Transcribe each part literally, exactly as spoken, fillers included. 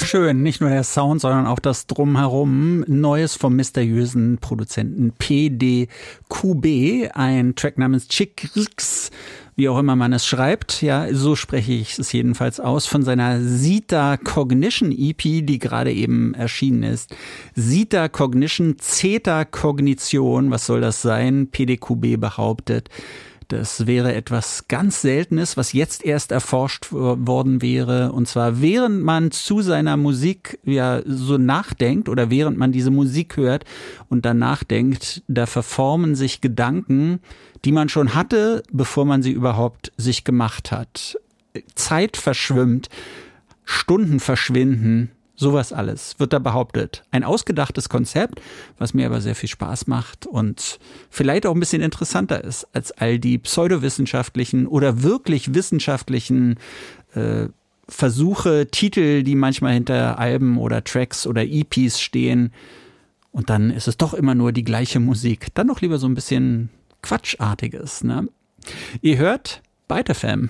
schön, nicht nur der Sound, sondern auch das Drumherum. Neues vom mysteriösen Produzenten P D Q B, ein Track namens Chikrix, wie auch immer man es schreibt. Ja, so spreche ich es jedenfalls aus, von seiner Zeta Cognition E P, die gerade eben erschienen ist. Zeta Cognition, Zeta Kognition, was soll das sein? P D Q B behauptet, das wäre etwas ganz Seltenes, was jetzt erst erforscht worden wäre. Und zwar, während man zu seiner Musik ja so nachdenkt oder während man diese Musik hört und dann nachdenkt, da verformen sich Gedanken, die man schon hatte, bevor man sie überhaupt sich gemacht hat. Zeit verschwimmt, Stunden verschwinden. Sowas alles wird da behauptet. Ein ausgedachtes Konzept, was mir aber sehr viel Spaß macht und vielleicht auch ein bisschen interessanter ist als all die pseudowissenschaftlichen oder wirklich wissenschaftlichen äh, Versuche, Titel, die manchmal hinter Alben oder Tracks oder E Ps stehen. Und dann ist es doch immer nur die gleiche Musik. Dann doch lieber so ein bisschen Quatschartiges, ne? Ihr hört Byte F M.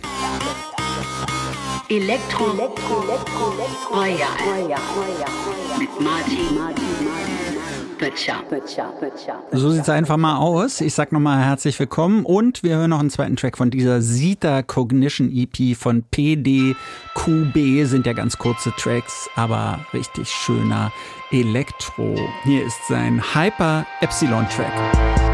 Elektro, Elektro, Elektro, Royal. Mit Martin Böttcher. So sieht's einfach mal aus. Ich sag nochmal herzlich willkommen und wir hören noch einen zweiten Track von dieser Zeta Cognition E P von P D Q B. Sind ja ganz kurze Tracks, aber richtig schöner Elektro. Hier ist sein Hyper Epsilon Track.